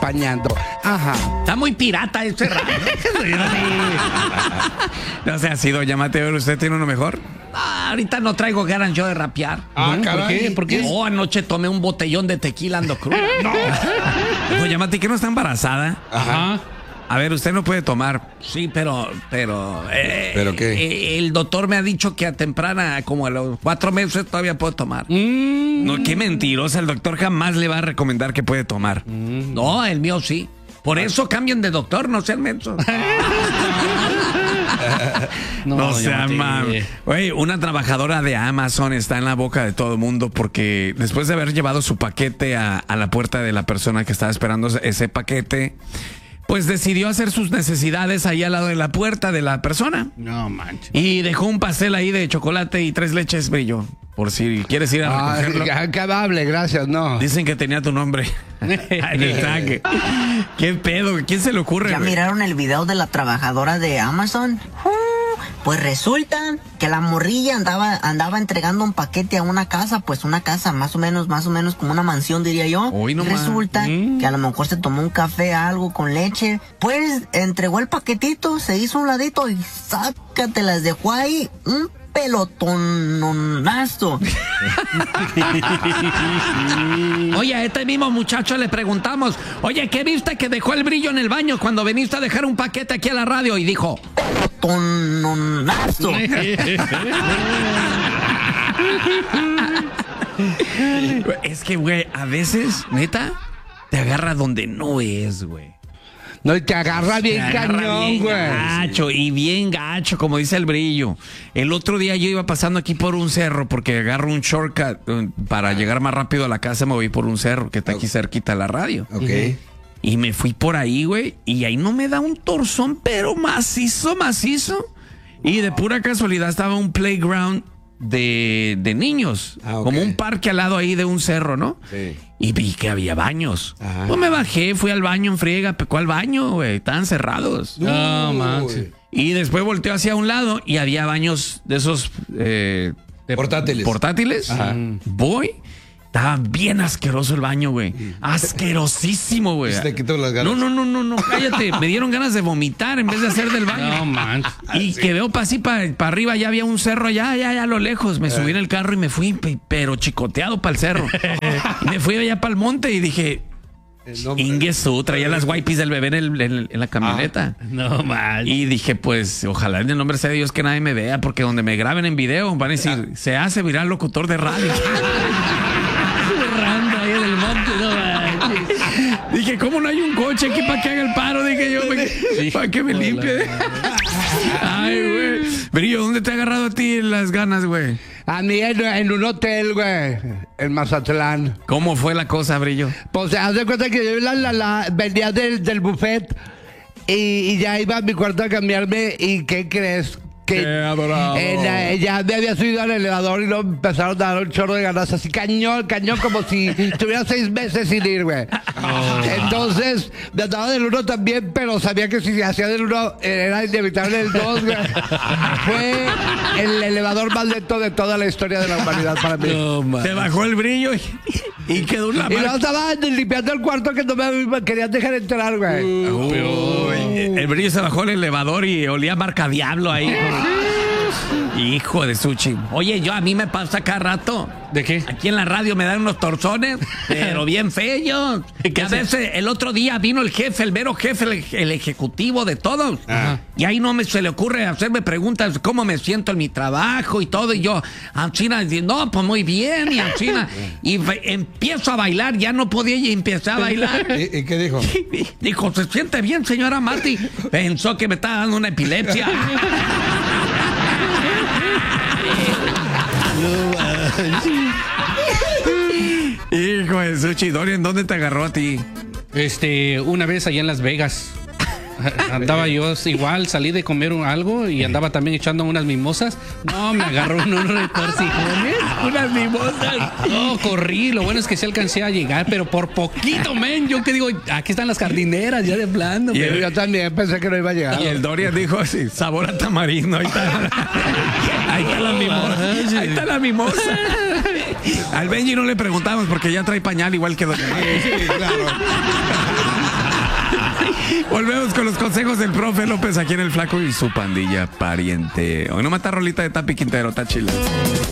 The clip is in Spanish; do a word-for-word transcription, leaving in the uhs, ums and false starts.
acompañando. Ajá. Está muy pirata este radio. No sea así, doña Mateo, ¿usted tiene uno mejor? Ah, ahorita no traigo ganas yo de rapear. Ah, ¿Por caray. qué? ¿Por qué? Oh, anoche tomé un botellón de tequila ando cruda. No. Doña Mati, ¿que no está embarazada? Ajá. A ver, usted no puede tomar. Sí, pero, pero. eh, ¿Pero qué? eh, el doctor me ha dicho que a temprana, como a los cuatro meses, todavía puedo tomar. Mm. No, qué mentirosa. El doctor jamás le va a recomendar que puede tomar. No, el mío sí. Por eso cambian de doctor, no sean mensos. No, No, sea doña Mati. mami. Oye, una trabajadora de Amazon está en la boca de todo el mundo porque después de haber llevado su paquete a, a la puerta de la persona que estaba esperando ese paquete, pues decidió hacer sus necesidades ahí al lado de la puerta de la persona. No manches. Y dejó un pastel ahí de chocolate y tres leches, Brillo. Por si quieres ir a Ay, recogerlo. qué amable, gracias, no. Dicen que tenía tu nombre en el tanque. ¿Qué pedo? ¿Quién se le ocurre, ¿Ya güey? miraron el video de la trabajadora de Amazon? Uh, Pues resulta que la morrilla andaba andaba entregando un paquete a una casa, pues una casa más o menos, más o menos como una mansión, diría yo. Hoy no Y más. resulta Mm. que a lo mejor se tomó un café, algo con leche. Pues entregó el paquetito, se hizo un ladito y sácate, las dejó ahí un pelotonazo. Oye, a este mismo muchacho le preguntamos, oye, ¿qué viste que dejó el brillo en el baño cuando viniste a dejar un paquete aquí a la radio? Y dijo, Pelotonazo. Es que, güey, a veces, neta, te agarra donde no es, güey. No, y te agarra bien Te agarra cañón, bien güey. gacho y bien gacho, como dice el Brillo. El otro día yo iba pasando aquí por un cerro porque agarro un shortcut eh, para llegar más rápido a la casa. Me voy por un cerro que está aquí cerquita de la radio. Ok. Y me fui por ahí, güey, y ahí no me da un torzón, pero macizo, macizo. Y de pura casualidad estaba un playground de, de niños, Ah, ok. como un parque al lado ahí de un cerro, ¿no? Sí. Y vi que había baños. Ajá. Pues me bajé, fui al baño en friega, pero ¿cuál baño, güey? Estaban cerrados. No, Uy. manches. Y después volteé hacia un lado y había baños de esos eh, Portátiles. portátiles. Ajá. Voy. Estaba bien asqueroso el baño, güey. Asquerosísimo, güey. Se te quitó las ganas. No, no, no, no, no, cállate. Me dieron ganas de vomitar en vez de hacer del baño. No manches. Y que veo para así, para arriba, ya había un cerro allá, allá, allá a lo lejos. Me subí en el carro y me fui, pe- pero chicoteado para el cerro. Y me fui allá para el monte y dije, El nombre. Ingesu, traía las wipes del bebé en, el- en el- en la camioneta. No manches. Y dije, pues, ojalá en el nombre sea de Dios que nadie me vea, porque donde me graben en video van a decir, se hace viral locutor de radio. Cerrando ahí en el monte, no manches. Dije, ¿cómo no hay un coche aquí para que haga el paro? Dije yo, para que me limpie. Ay, güey. Brillo, ¿dónde te ha agarrado a ti las ganas, güey? A mí en, en un hotel, güey, en Mazatlán. ¿Cómo fue la cosa, Brillo? Pues haz de cuenta que yo la, la, la- venía del, del buffet y, y ya iba a mi cuarto a cambiarme. ¿Y qué crees? Que Qué adorado. en la- ya me había subido al elevador y luego empezaron a dar un chorro de ganas así cañón, cañón, como si tuviera seis meses sin ir, güey. Entonces, me andaba del uno también, pero sabía que si se hacía del uno era inevitable el dos, güey. Fue el elevador más lento de toda la historia de la humanidad para mí. Se bajó el Brillo y, y quedó una Y luego marca. estaba limpiando el cuarto que no me querían dejar entrar, güey. Uy, el Brillo se bajó el elevador y olía marca diablo ahí. Hijo de sushi. oye, yo a mí me pasa cada rato. ¿De qué? Aquí en la radio me dan unos torzones, pero bien feos. Que a veces el otro día vino el jefe, el mero jefe, el, el ejecutivo de todos. Ajá. Y ahí no me se le ocurre hacerme preguntas cómo me siento en mi trabajo y todo. Y yo, Anchina, no, pues muy bien, y Anchina. Y fe- empiezo a bailar, ya no podía y empecé a bailar. ¿Y, y qué dijo? Dijo, ¿se siente bien, señora Marty? Pensó que me estaba dando una epilepsia. Hijo de sushi. Dorian, ¿dónde te agarró a ti? Este, una vez allá en Las Vegas. Andaba yo igual, salí de comer un- algo y andaba también echando unas mimosas. No, me agarró unos retorcijones. Unas mimosas. No, corrí. Lo bueno es que sí alcancé a llegar, pero por poquito, men. Yo que digo, aquí están las jardineras ya de plano. Y pero- el- Yo también pensé que no iba a llegar. Y el Dorian dijo así, sabor a tamarindo. Ahí está, ahí está la mimosa. Ahí está la mimosa. Al Benji no le preguntamos porque ya trae pañal igual que Dorian. Sí, claro. Volvemos con los consejos del profe López aquí en El Flaco y su pandilla pariente. Hoy no mata rolita de Tapi Quintero, está chila.